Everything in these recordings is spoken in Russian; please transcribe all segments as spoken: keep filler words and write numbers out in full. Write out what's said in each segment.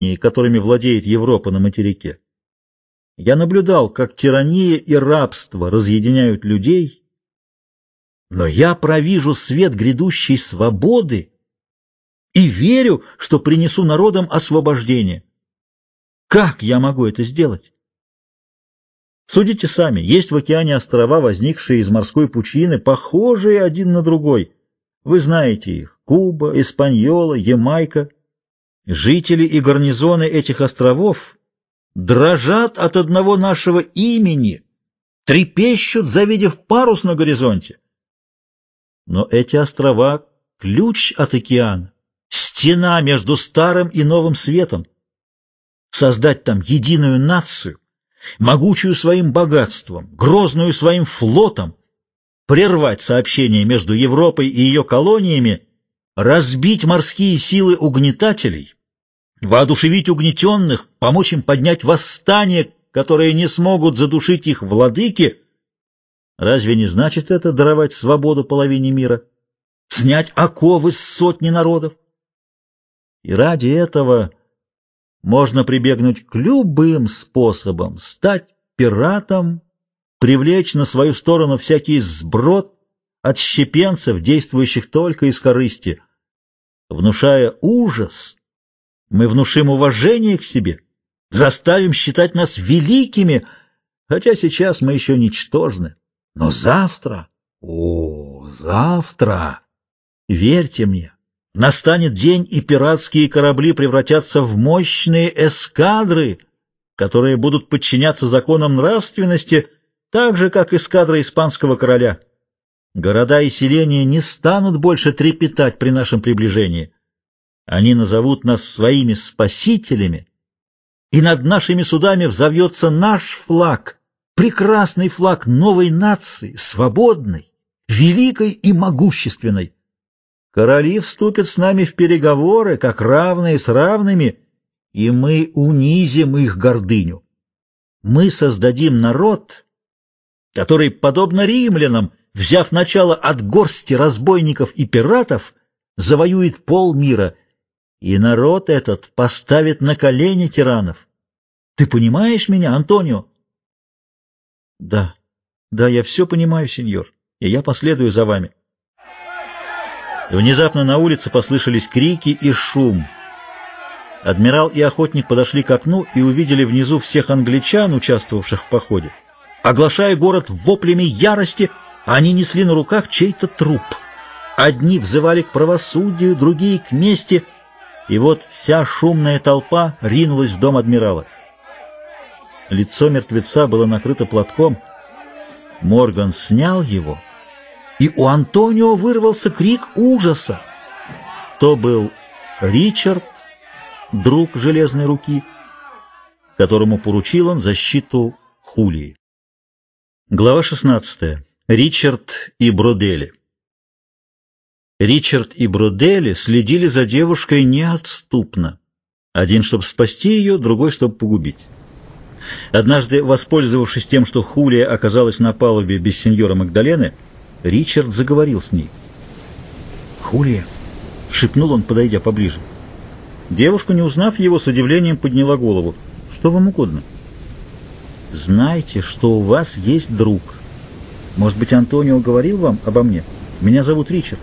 которыми владеет Европа на материке. Я наблюдал, как тирания и рабство разъединяют людей, но я провижу свет грядущей свободы и верю, что принесу народам освобождение. Как я могу это сделать? Судите сами, есть в океане острова, возникшие из морской пучины, похожие один на другой. Вы знаете их: Куба, Испаньола, Ямайка. Жители и гарнизоны этих островов дрожат от одного нашего имени, трепещут, завидев парус на горизонте. Но эти острова — ключ от океана, стена между старым и новым светом. Создать там единую нацию, могучую своим богатством, грозную своим флотом, прервать сообщение между Европой и ее колониями, разбить морские силы угнетателей, воодушевить угнетенных, помочь им поднять восстание, которое не смогут задушить их владыки. Разве не значит это даровать свободу половине мира, снять оковы с сотни народов? И ради этого можно прибегнуть к любым способам, стать пиратом, привлечь на свою сторону всякий сброд отщепенцев, действующих только из корысти. Внушая ужас, мы внушим уважение к себе, заставим считать нас великими, хотя сейчас мы еще ничтожны. Но завтра, о, завтра, верьте мне, настанет день, и пиратские корабли превратятся в мощные эскадры, которые будут подчиняться законам нравственности, так же, как эскадра испанского короля. Города и селения не станут больше трепетать при нашем приближении. Они назовут нас своими спасителями, и над нашими судами взовьется наш флаг, прекрасный флаг новой нации, свободной, великой и могущественной. Короли вступят с нами в переговоры, как равные с равными, и мы унизим их гордыню. Мы создадим народ, который, подобно римлянам, взяв начало от горсти разбойников и пиратов, завоюет полмира, и народ этот поставит на колени тиранов. Ты понимаешь меня, Антонио? Да, да, я все понимаю, сеньор, и я последую за вами. Внезапно на улице послышались крики и шум. Адмирал и охотник подошли к окну и увидели внизу всех англичан, участвовавших в походе. Оглашая город воплями ярости, они несли на руках чей-то труп. Одни взывали к правосудию, другие — к мести, и вот вся шумная толпа ринулась в дом адмирала. Лицо мертвеца было накрыто платком. Морган снял его, и у Антонио вырвался крик ужаса. То был Ричард, друг железной руки, которому поручил он защиту Хулии. Глава шестнадцатая. Ричард и Бродели. Ричард и Бродели следили за девушкой неотступно. Один, чтобы спасти ее, другой, чтобы погубить. Однажды, воспользовавшись тем, что Хулия оказалась на палубе без сеньора Магдалены, Ричард заговорил с ней. «Хулия!» — шепнул он, подойдя поближе. Девушка, не узнав его, с удивлением подняла голову. «Что вам угодно?» «Знайте, что у вас есть друг. Может быть, Антонио говорил вам обо мне? Меня зовут Ричард».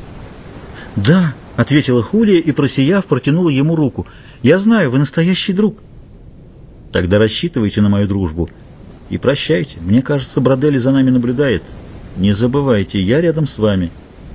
«Да», — ответила Хулия и, просияв, протянула ему руку. «Я знаю, вы настоящий друг». «Тогда рассчитывайте на мою дружбу и прощайте. Мне кажется, Бродели за нами наблюдает. Не забывайте, я рядом с вами».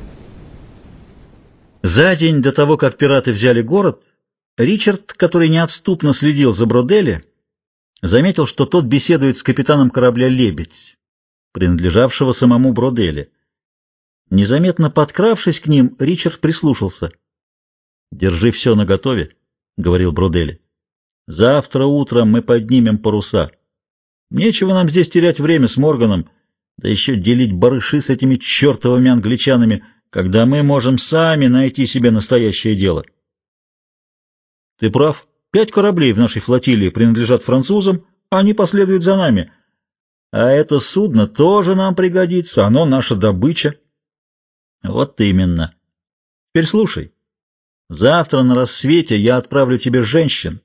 За день до того, как пираты взяли город, Ричард, который неотступно следил за Бродели, заметил, что тот беседует с капитаном корабля «Лебедь», принадлежавшего самому Бродели. Незаметно подкравшись к ним, Ричард прислушался. «Держи все наготове», — говорил Бродели. «Завтра утром мы поднимем паруса. Нечего нам здесь терять время с Морганом, да еще делить барыши с этими чертовыми англичанами, когда мы можем сами найти себе настоящее дело». «Ты прав. Пять кораблей в нашей флотилии принадлежат французам, они последуют за нами. А это судно тоже нам пригодится, оно наша добыча». «Вот именно. Теперь слушай. Завтра на рассвете я отправлю тебе женщин,